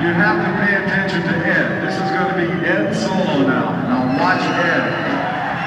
have to pay attention to Ed. This is going to be Ed's solo now. Now watch Ed.